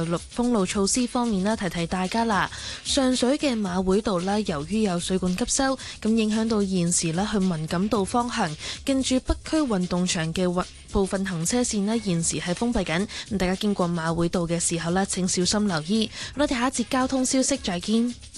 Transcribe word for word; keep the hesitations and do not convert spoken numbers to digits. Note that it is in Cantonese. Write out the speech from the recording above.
路封路措施方面啦，提提大家啦。上水嘅馬會道啦，由於有水管急修，咁影響到現時咧去文錦道方向，近住北區運動場嘅部分行車線咧，現時係封閉緊。咁大家經過馬會道嘅時候咧，請小心留意。我哋下一節交通消息再見。